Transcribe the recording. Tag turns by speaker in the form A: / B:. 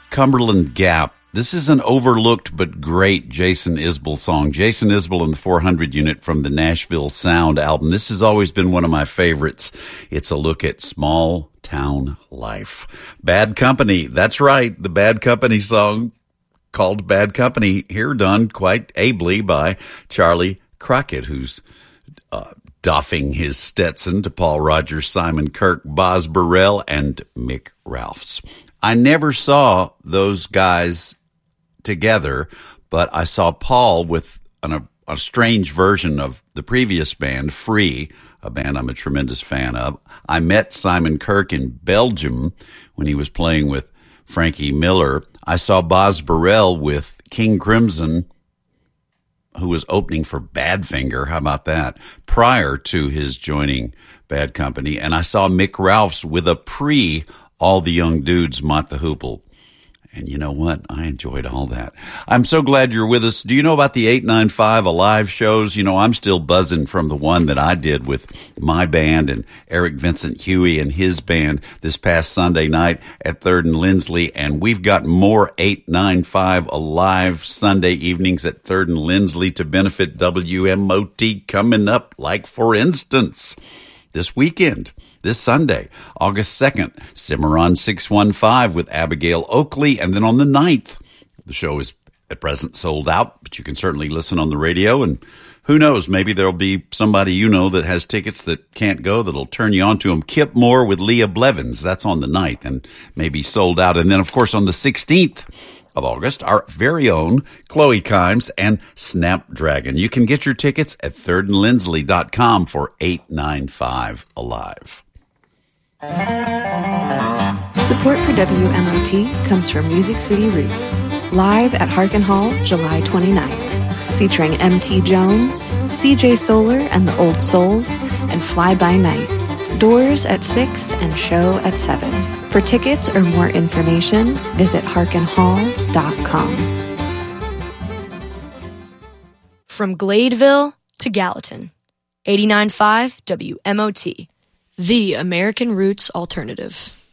A: Cumberland Gap. This is an overlooked but great Jason Isbell song. Jason Isbell and the 400 Unit from the Nashville Sound album. This has always been one of my favorites. It's a look at small town life. Bad Company. That's right. The Bad Company song called Bad Company, here done quite ably by Charlie Crockett, who's doffing his Stetson to Paul Rogers, Simon Kirke, Boz Burrell, and Mick Ralphs. I never saw those guys together, but I saw Paul with a strange version of the previous band, Free, a band I'm a tremendous fan of. I met Simon Kirke in Belgium when he was playing with Frankie Miller. I saw Boz Burrell with King Crimson, who was opening for Badfinger. How about that? Prior to his joining Bad Company. And I saw Mick Ralphs with a All the Young Dudes, Mott the Hoople. And you know what? I enjoyed all that. I'm so glad you're with us. Do you know about the 895 Alive shows? You know, I'm still buzzing from the one that I did with my band and Eric Vincent Huey and his band this past Sunday night at 3rd and Lindsley. And we've got more 895 Alive Sunday evenings at 3rd and Lindsley to benefit WMOT coming up. Like, for instance, this weekend, this Sunday, August 2nd, Cimarron 615 with Abigail Oakley. And then on the 9th, the show is at present sold out, but you can certainly listen on the radio. And who knows, maybe there'll be somebody you know that has tickets that can't go that'll turn you on to them. Kip Moore with Leah Blevins. That's on the 9th and maybe sold out. And then, of course, on the 16th of August, our very own Chloe Kimes and Snapdragon. You can get your tickets at thirdandlindsley.com for 895 Alive.
B: Support for WMOT comes from Music City Roots, live at Harkin Hall, July 29th, featuring M.T. Jones, CJ Solar and the Old Souls, and Fly By Night. Doors at 6 and show at 7. For tickets or more information, visit harkinhall.com.
C: From Gladeville to Gallatin, 89.5 WMOT. The American Roots Alternative.